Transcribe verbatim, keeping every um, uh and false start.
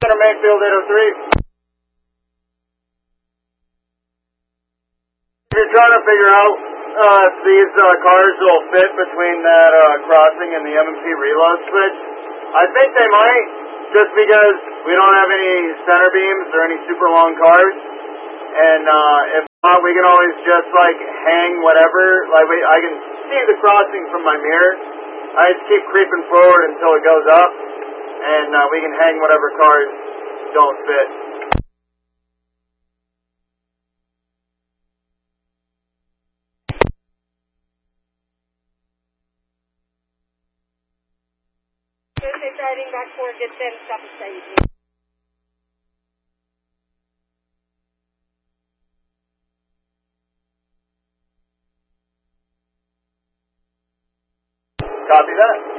Center Mayfield eight oh three. If you're trying to figure out uh, if these uh, cars will fit between that uh, crossing and the M M P reload switch, I think they might, just because we don't have any center beams or any super long cars. And uh, if not, we can always just like hang whatever. Like we, I can see the crossing from my mirror. I just keep creeping forward until it goes up, and uh, we can hang whatever cars don't fit. Thursday driving back four, get ten, stop and stay. Copy that.